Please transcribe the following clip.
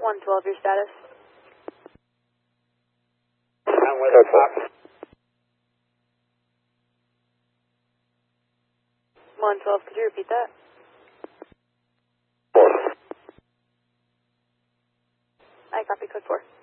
112, your status. I'm with the top. 112, could you repeat that? 4. I copy code 4.